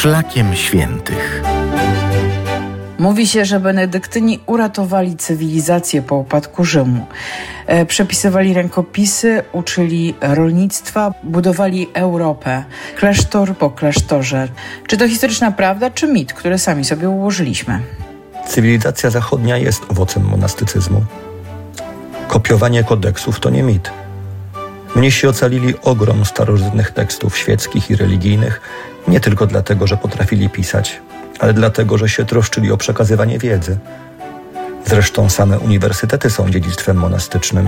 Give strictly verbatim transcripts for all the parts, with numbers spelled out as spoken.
Szlakiem świętych. Mówi się, że benedyktyni uratowali cywilizację po upadku Rzymu. E, przepisywali rękopisy, uczyli rolnictwa, budowali Europę, klasztor po klasztorze. Czy to historyczna prawda, czy mit, który sami sobie ułożyliśmy? Cywilizacja zachodnia jest owocem monastycyzmu. Kopiowanie kodeksów to nie mit. Mnisi ocalili ogrom starożytnych tekstów świeckich i religijnych, nie tylko dlatego, że potrafili pisać, ale dlatego, że się troszczyli o przekazywanie wiedzy. Zresztą same uniwersytety są dziedzictwem monastycznym.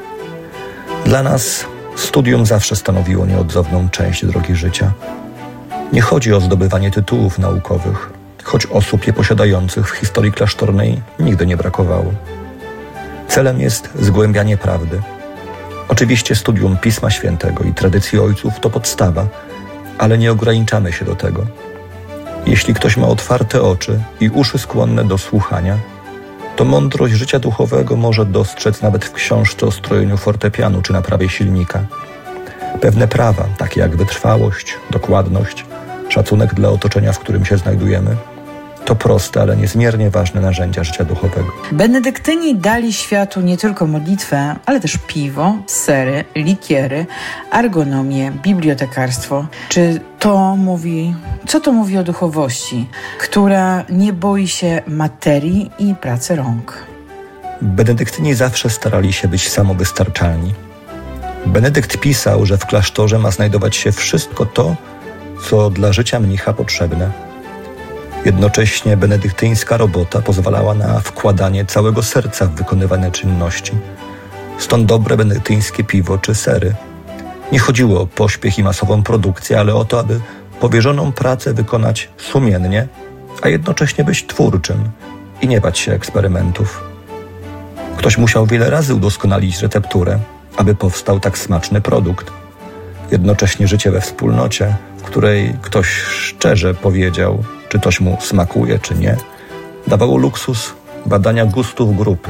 Dla nas studium zawsze stanowiło nieodzowną część drogi życia. Nie chodzi o zdobywanie tytułów naukowych, choć osób je posiadających w historii klasztornej nigdy nie brakowało. Celem jest zgłębianie prawdy. Oczywiście studium Pisma Świętego i tradycji ojców to podstawa, ale nie ograniczamy się do tego. Jeśli ktoś ma otwarte oczy i uszy skłonne do słuchania, to mądrość życia duchowego może dostrzec nawet w książce o strojeniu fortepianu czy naprawie silnika. Pewne prawa, takie jak wytrwałość, dokładność, szacunek dla otoczenia, w którym się znajdujemy, to proste, ale niezmiernie ważne narzędzia życia duchowego. Benedyktyni dali światu nie tylko modlitwę, ale też piwo, sery, likiery, ergonomię, bibliotekarstwo. Czy to mówi, co to mówi o duchowości, która nie boi się materii i pracy rąk? Benedyktyni zawsze starali się być samowystarczalni. Benedykt pisał, że w klasztorze ma znajdować się wszystko to, co dla życia mnicha potrzebne. Jednocześnie benedyktyńska robota pozwalała na wkładanie całego serca w wykonywane czynności. Stąd dobre benedyktyńskie piwo czy sery. Nie chodziło o pośpiech i masową produkcję, ale o to, aby powierzoną pracę wykonać sumiennie, a jednocześnie być twórczym i nie bać się eksperymentów. Ktoś musiał wiele razy udoskonalić recepturę, aby powstał tak smaczny produkt. Jednocześnie życie we wspólnocie, w której ktoś szczerze powiedział, czy coś mu smakuje, czy nie, dawało luksus badania gustów grupy.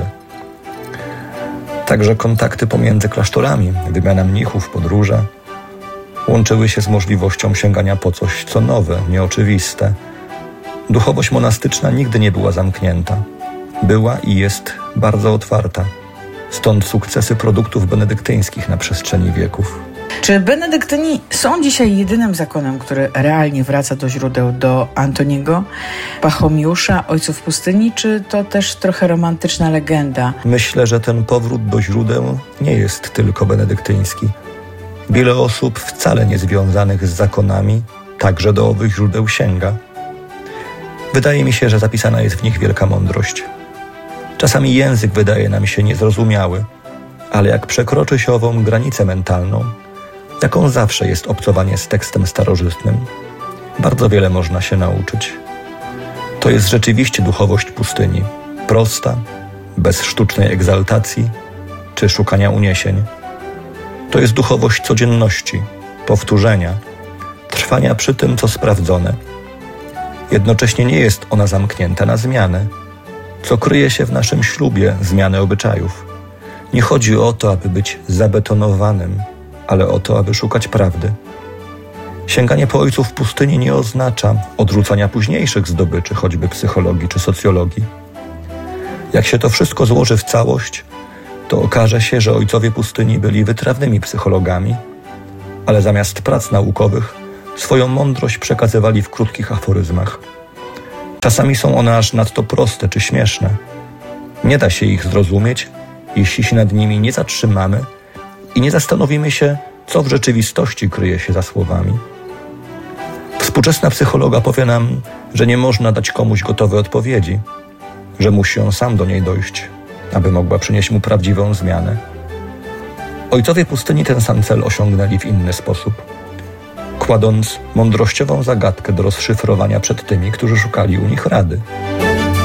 Także kontakty pomiędzy klasztorami, wymiana mnichów, podróże łączyły się z możliwością sięgania po coś, co nowe, nieoczywiste. Duchowość monastyczna nigdy nie była zamknięta. Była i jest bardzo otwarta. Stąd sukcesy produktów benedyktyńskich na przestrzeni wieków. Czy benedyktyni są dzisiaj jedynym zakonem, który realnie wraca do źródeł, do Antoniego, Pachomiusza, Ojców Pustyni, czy to też trochę romantyczna legenda? Myślę, że ten powrót do źródeł nie jest tylko benedyktyński. Wiele osób wcale nie związanych z zakonami także do owych źródeł sięga. Wydaje mi się, że zapisana jest w nich wielka mądrość. Czasami język wydaje nam się niezrozumiały, ale jak przekroczy się ową granicę mentalną, jaką zawsze jest obcowanie z tekstem starożytnym, bardzo wiele można się nauczyć. To jest rzeczywiście duchowość pustyni, prosta, bez sztucznej egzaltacji czy szukania uniesień. To jest duchowość codzienności, powtórzenia, trwania przy tym, co sprawdzone. Jednocześnie nie jest ona zamknięta na zmiany, co kryje się w naszym ślubie zmiany obyczajów. Nie chodzi o to, aby być zabetonowanym, ale o to, aby szukać prawdy. Sięganie po ojców pustyni nie oznacza odrzucania późniejszych zdobyczy, choćby psychologii czy socjologii. Jak się to wszystko złoży w całość, to okaże się, że ojcowie pustyni byli wytrawnymi psychologami, ale zamiast prac naukowych swoją mądrość przekazywali w krótkich aforyzmach. Czasami są one aż nadto proste czy śmieszne. Nie da się ich zrozumieć, jeśli się nad nimi nie zatrzymamy i nie zastanowimy się, co w rzeczywistości kryje się za słowami. Współczesna psychologa powie nam, że nie można dać komuś gotowej odpowiedzi, że musi on sam do niej dojść, aby mogła przynieść mu prawdziwą zmianę. Ojcowie pustyni ten sam cel osiągnęli w inny sposób, kładąc mądrościową zagadkę do rozszyfrowania przed tymi, którzy szukali u nich rady.